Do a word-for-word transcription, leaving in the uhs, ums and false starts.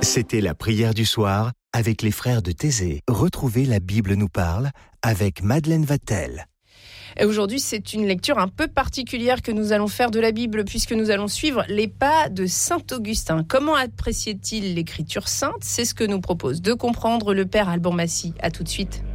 C'était la prière du soir avec les frères de Thésée. Retrouvez La Bible nous parle avec Madeleine Vatel. Et aujourd'hui, c'est une lecture un peu particulière que nous allons faire de la Bible puisque nous allons suivre les pas de saint Augustin. Comment appréciait-il l'écriture sainte ? C'est ce que nous propose de comprendre le père Alban Massy. À tout de suite.